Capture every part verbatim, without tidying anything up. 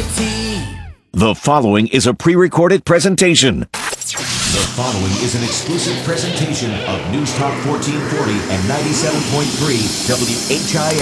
unity. The following is a pre-recorded presentation. The following is an exclusive presentation of News Talk fourteen forty and ninety-seven point three W H I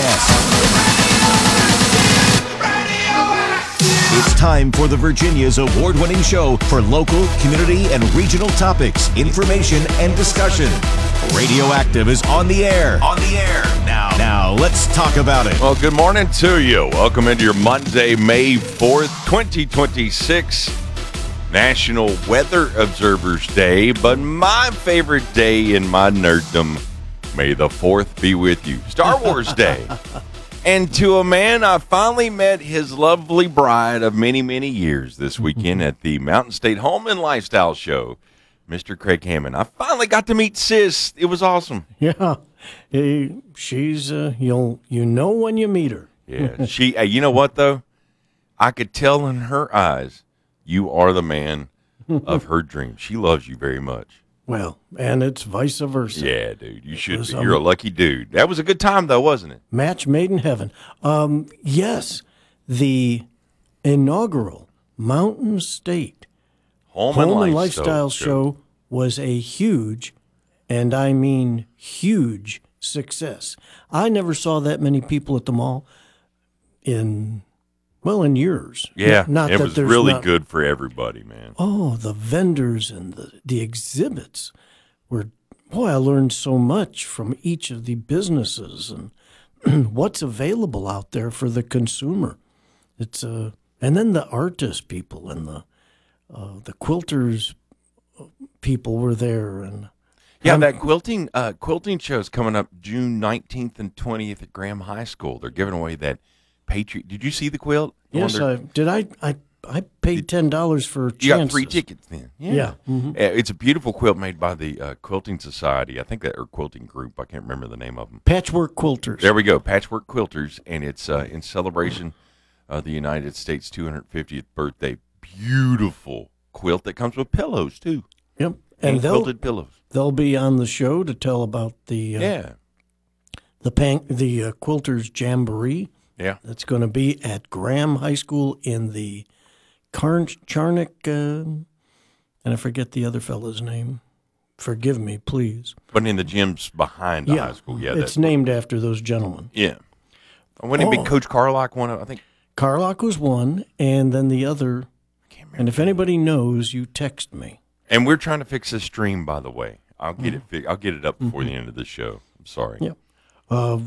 S. It's time for the Virginia's award-winning show for local, community, and regional topics, information, and discussion. Radioactive is on the air. On the air. Now, now let's talk about it. Well, good morning to you. Welcome into your Monday, May fourth, twenty twenty-six National Weather Observers Day. But my favorite day in my nerddom, May the fourth be with you. Star Wars Day. And to a man, I finally met his lovely bride of many, many years this weekend at the Mountain State Home and Lifestyle Show, Mister Craig Hammond. I finally got to meet Sis. It was awesome. Yeah, hey, she's uh, you'll you know when you meet her. Yeah, she. Uh, you know what though? I could tell in her eyes, you are the man of her dreams. She loves you very much. Well, and it's vice versa. Yeah, dude, you should was, be. You're um, a lucky dude. That was a good time though, wasn't it? Match made in heaven. Um, yes, the inaugural Mountain State Home, Home and and Lifestyle, Lifestyle Show was a huge, and I mean huge, success. I never saw that many people at the mall in, well, in years. Yeah, Not, not it that was there's really not- good for everybody, man. Oh, the vendors and the, the exhibits were, boy, I learned so much from each of the businesses and what's available out there for the consumer. It's uh, and then the artist people and the uh, the quilters people were there. And Yeah, um, that quilting uh, quilting show is coming up June nineteenth and twentieth at Graham High School. They're giving away that Patriot. Did you see the quilt? The yes, one they're- I did. I I I paid ten dollars for chances. You got three tickets then. Yeah. Mhm. Uh, It's a beautiful quilt made by the uh, Quilting Society. I think that or Quilting Group. I can't remember the name of them. Patchwork quilters. There we go, Patchwork Quilters, and it's uh, in celebration of the United States two hundred fiftieth birthday. Beautiful quilt that comes with pillows too, Yep, and and they'll quilted pillows. they'll be on the show to tell about the uh, Yeah, the pan- the uh, quilters jamboree. yeah. That's going to be at Graham High School in the Carn- Charnock, uh, and I forget the other fellow's name. Forgive me, please. But in the gyms behind the yeah, high school, yeah, it's that's, named after those gentlemen. yeah. Wouldn't it Oh. be Coach Carlock one of? I think. Carlock was one, and then the other. I can't remember. And if anybody knows, you text me. And we're trying to fix this stream, by the way. I'll get Mm-hmm. it. Fi- I'll get it up before the end of the show. I'm sorry. Yeah. Uh,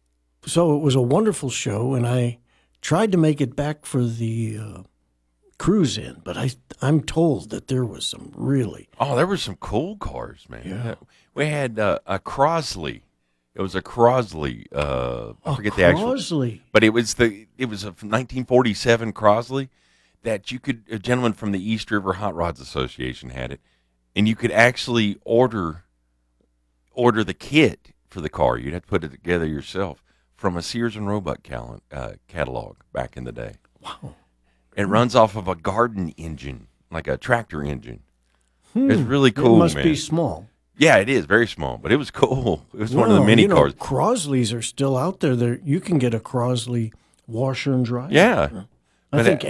so it was a wonderful show, and I tried to make it back for the uh, cruise in, but I I'm told that there was some really Oh, there were some cool cars, man. Yeah. We had uh, a Crosley. It was a Crosley. Uh, I a forget the actual, Crosley. but it was the it was a nineteen forty-seven Crosley that you could. A gentleman from the East River Hot Rods Association had it, and you could actually order order the kit for the car. You'd have to put it together yourself from a Sears and Roebuck cal- uh, catalog back in the day. Wow. It runs off of a garden engine, like a tractor engine. It's really cool, It must man. be small. Yeah, it is very small, but it was cool. It was one of the Well, mini you know, cars. Crosleys are still out there. There, you can get a Crosley washer and dryer. Yeah, I But think